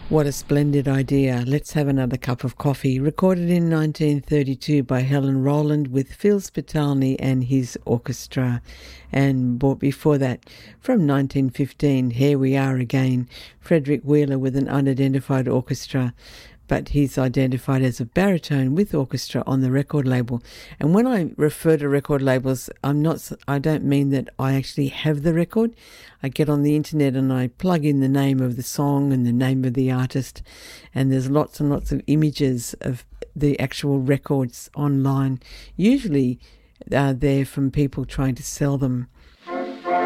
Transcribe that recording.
What a splendid idea. Let's have another cup of coffee. Recorded in 1932 by Helen Rowland with Phil Spitalny and his orchestra. And before that, from 1915, Here We Are Again, Frederick Wheeler with an unidentified orchestra, but he's identified as a baritone with orchestra on the record label. And when I refer to record labels, I don't mean that I actually have the record. I get on the internet and I plug in the name of the song and the name of the artist, and there's lots and lots of images of the actual records online. Usually they're from people trying to sell them